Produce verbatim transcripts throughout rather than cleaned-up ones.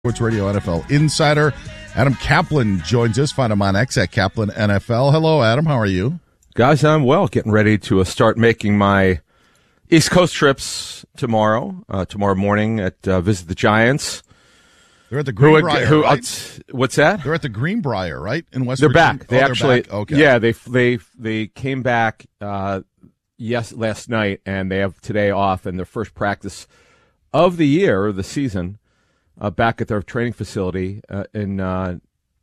Sports Radio N F L Insider. Adam Kaplan joins us. Find him on X at Kaplan N F L. Hello, Adam. How are you? Guys, I'm well. Getting ready to uh, start making my East Coast trips tomorrow. Uh, tomorrow morning at uh, visit the Giants. They're at the Greenbrier, who, who, right? t- What's that? They're at the Greenbrier, right? In West They're Virginia. back. They oh, actually, back? Okay. yeah, they they they came back uh, yes last night, and they have today off, and their first practice of the year, or the season. Uh, back at their training facility uh, in uh,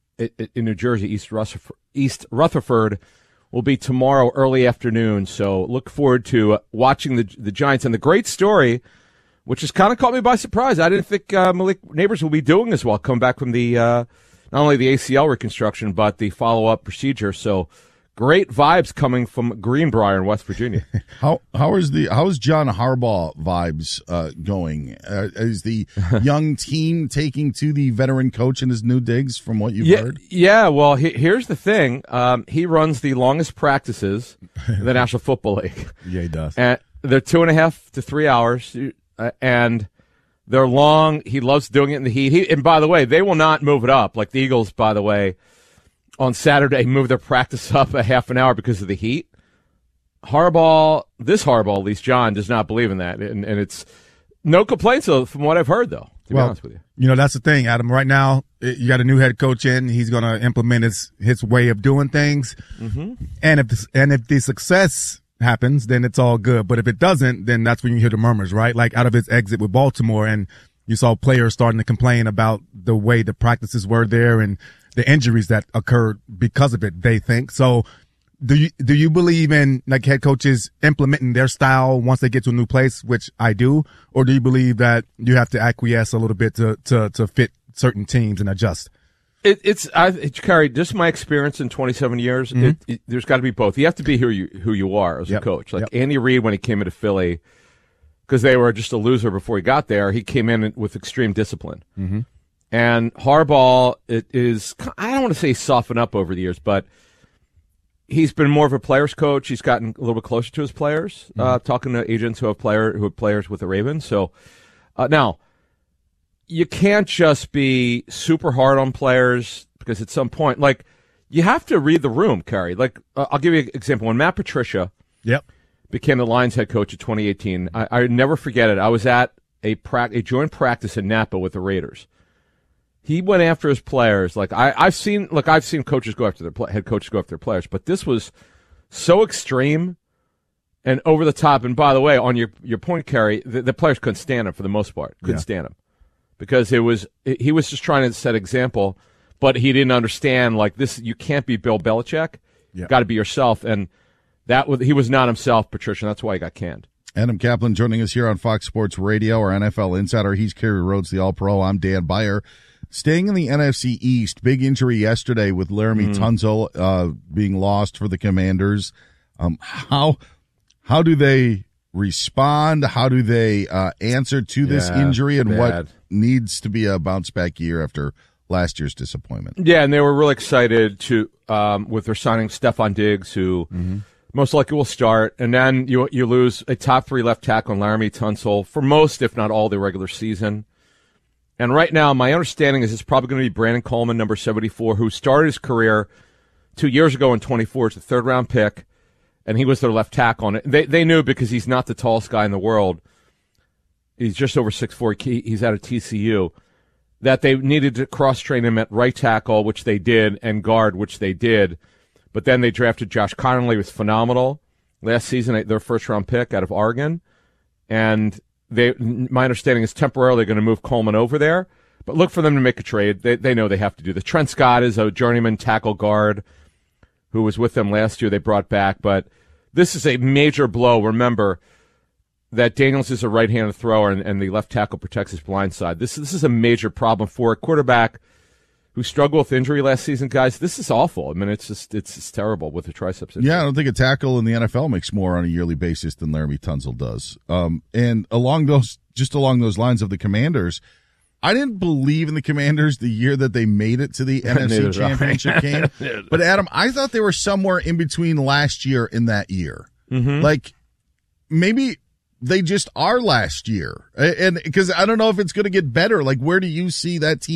in New Jersey, East Rutherford, East Rutherford, will be tomorrow early afternoon. So look forward to uh, watching the the Giants. And the great story, which has kind of caught me by surprise, I didn't think uh, Malik Nabers will be doing as well, come back from the uh, not only the A C L reconstruction, but the follow-up procedure. So great vibes coming from Greenbrier in West Virginia. how how is the how is John Harbaugh vibes uh, going? Uh, is the young team taking to the veteran coach in his new digs? From what you've yeah, heard, yeah. Well, he, here's the thing: um, he runs the longest practices in the National Football League. Yeah, he does. And they're two and a half to three hours, uh, and they're long. He loves doing it in the heat. He, and by the way, they will not move it up like the Eagles. By the way. On Saturday, moved their practice up a half an hour because of the heat. Harbaugh, this Harbaugh, at least John, does not believe in that. And, and it's no complaints from what I've heard, though, to well, be honest with you. You know, that's the thing, Adam. Right now, you got a new head coach in. He's going to implement his, his way of doing things. Mm-hmm. And if the, and if the success happens, then it's all good. But if it doesn't, then that's when you hear the murmurs, right? Like out of his exit with Baltimore, and you saw players starting to complain about the way the practices were there and the injuries that occurred because of it, they think. So do you, do you believe in like head coaches implementing their style once they get to a new place, which I do, or do you believe that you have to acquiesce a little bit to, to, to fit certain teams and adjust? It, it's, I, it's Carrie, just my experience in twenty-seven years, mm-hmm. it, it, there's got to be both. You have to be who you, who you are as yep. a coach. Like yep. Andy Reid, when he came into Philly, because they were just a loser before he got there, he came in with extreme discipline. Mm-hmm. And Harbaugh, it is, I don't want to say soften up over the years, but he's been more of a player's coach. He's gotten a little bit closer to his players, mm-hmm. uh, talking to agents who have player who have players with the Ravens. So uh, now, you can't just be super hard on players because at some point, like, you have to read the room, Kerry. Like, uh, I'll give you an example. When Matt Patricia yep. became the Lions head coach in twenty eighteen, I, I never forget it. I was at a, pra- a joint practice in Napa with the Raiders. He went after his players. Like I, I've seen, look, I've seen coaches go after their head coaches go after their players, but this was so extreme and over the top. And by the way, on your your point, Kerry, the, the players couldn't stand him for the most part. Couldn't yeah. stand him because it was he was just trying to set example, but he didn't understand like this. You can't be Bill Belichick. Yeah. You got to be yourself, and that was he was not himself, Patricia. And that's why he got canned. Adam Kaplan joining us here on Fox Sports Radio, our N F L Insider. He's Kerry Rhodes, the All-Pro. I'm Dan Beyer. Staying in the N F C East, big injury yesterday with Laramie mm. Tunsil uh, being lost for the Commanders. Um, how how do they respond? How do they uh, answer to this yeah, injury, and bad. what needs to be a bounce-back year after last year's disappointment? Yeah, and they were really excited to um, with their signing Stephon Diggs, who mm-hmm. most likely will start, and then you you lose a top three left tackle on Laramie Tunsil for most, if not all, the regular season. And right now, my understanding is it's probably going to be Brandon Coleman, number seventy-four, who started his career two years ago in twenty-four. It's a third-round pick, and he was their left tackle on it. They they knew because he's not the tallest guy in the world. He's just over six foot four. He's out of T C U. That they needed to cross-train him at right tackle, which they did, and guard, which they did. But then they drafted Josh Connolly, who was phenomenal last season, their first-round pick out of Oregon. And They, my understanding is temporarily going to move Coleman over there, but look for them to make a trade. They they know they have to do this. Trent Scott is a journeyman tackle guard who was with them last year. They brought back, but this is a major blow. Remember that Daniels is a right-handed thrower, and, and the left tackle protects his blind side. This this is a major problem for a quarterback who struggled with injury last season, guys. This is awful. I mean, it's just it's, it's terrible with the triceps injury. Yeah, I don't think a tackle in the N F L makes more on a yearly basis than Laramie Tunsil does. Um, and along those, just along those lines of the Commanders, I didn't believe in the Commanders the year that they made it to the N F C Championship game. But Adam, I thought they were somewhere in between last year and that year. Mm-hmm. Like maybe they just are last year, and because I don't know if it's going to get better. Like, where do you see that team